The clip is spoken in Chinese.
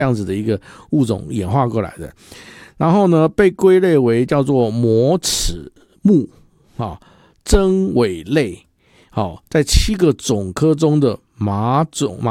这样子的一个物种演化过来的。然后呢，被归类为叫做膜齿目真尾类，在7个种科中的马